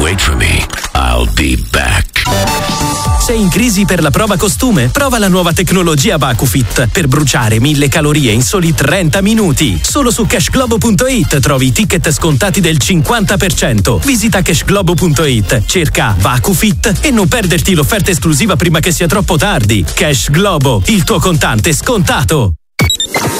wait for me. I'll be back. Sei in crisi per la prova costume? Prova la nuova tecnologia VacuFit per bruciare 1000 calorie in soli 30 minuti. Solo su cashglobo.it trovi ticket scontati del 50%. Visita cashglobo.it, cerca VacuFit e non perderti l'offerta esclusiva prima che sia troppo tardi. Cash Globo, il tuo contante scontato.